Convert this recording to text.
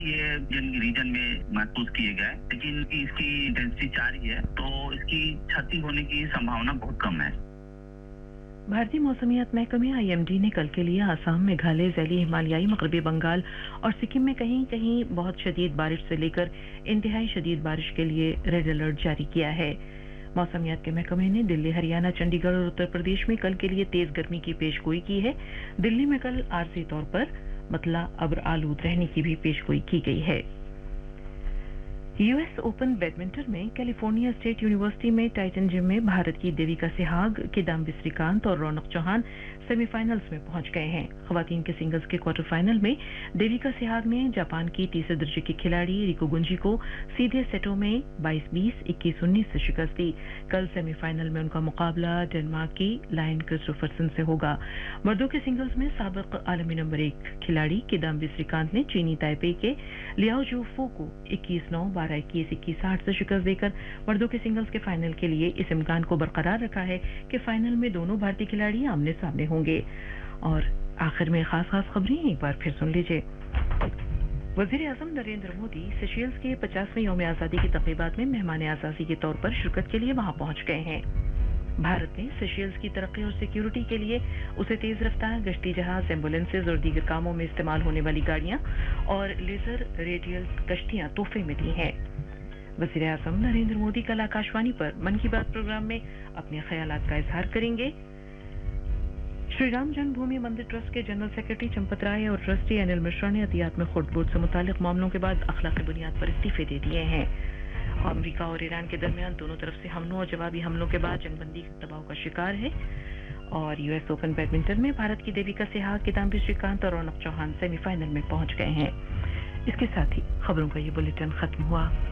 یہ جن ریجن میں محسوس کیے گئے، لیکن اس کی انٹینسٹی 4 ہی ہے، تو اس کی چھتی ہونے کی سمبھاونا بہت کم ہے۔ بھارتی موسمیات محکمہ IMD نے کل کے لیے آسام، میگھالیہ، ذیلی ہمالیائی، مغربی بنگال اور سکم میں کہیں کہیں بہت شدید بارش سے لے کر انتہائی شدید بارش کے لیے ریڈ الرٹ جاری کیا ہے۔ موسمیات کے محکمے نے دلی، ہریانہ، چنڈی گڑھ اور اتر پردیش میں کل کے لیے تیز گرمی کی پیش گوئی کی ہے۔ دلی میں کل عارضی طور پر مطلع ابر آلود رہنے کی بھی پیش گوئی کی گئی ہے۔ US اوپن بیڈمنٹن میں کیلیفورنیا اسٹیٹ یونیورسٹی میں ٹائٹن جم میں بھارت کی دیویکا سہاگ، کدامبی سری کانت اور رونق چوہان سیمی فائنلز میں پہنچ گئے ہیں۔ خواتین کے سنگلز کے کوارٹر فائنل میں دیویکا سہاگ نے جاپان کی تیسرے درجے کی کھلاڑی ریکو گنجی کو سیدھے سیٹوں میں 22-20، 21-19 سے شکست دی۔ کل سیمی فائنل میں ان کا مقابلہ ڈنمارک کی لائن کرسٹوفرسن سے ہوگا۔ مردوں کے سنگلز میں سابق عالمی نمبر 1 کھلاڑی کدامبی سری کانت نے چینی تائپے کے لیاؤ جو فو کو 21-9، 12-21، 21-8 سے شکست دے کر مردوں کے سنگلز کے فائنل کے لیے اس امکان کو برقرار رکھا ہے کہ فائنل میں دونوں بھارتی کھلاڑی آمنے سامنے ہوں گے۔ اور آخر میں خاص خبریں ایک بار پھر سن لیجئے۔ وزیر اعظم نریندر مودی سیشیلز کے 50ویں یوم آزادی کی تقریبات میں مہمان اعزازی کے طور پر شرکت کے لیے وہاں پہنچ گئے ہیں۔ بھارت نے سیشیلز کی ترقی اور سیکیورٹی کے لیے اسے تیز رفتار گشتی جہاز، ایمبولینسز اور دیگر کاموں میں استعمال ہونے والی گاڑیاں اور لیزر ریڈیل کشتیاں تحفے میں دی ہیں۔ وزیر اعظم نریندر مودی کل آکاشوانی پر من کی بات پروگرام میں اپنے خیالات کا اظہار کریں گے۔ شری رام جنم بھومی مندر ٹرسٹ کے جنرل سیکرٹری چمپت رائے اور ٹرسٹی انل مشرا نے عطیات میں خرد برد سے متعلق معاملوں کے بعد اخلاقی بنیاد پر استعفے دے دیے ہیں۔ امریکہ اور ایران کے درمیان دونوں طرف سے حملوں اور جوابی حملوں کے بعد جنگ بندی دباؤ کا شکار ہے۔ اور US اوپن بیڈمنٹن میں بھارت کی دیویکا سہاگ، کدامبی سری کانت اور رونق چوہان سیمی فائنل میں پہنچ گئے ہیں۔ اس کے ساتھ ہی خبروں کا یہ بلیٹن ختم ہوا۔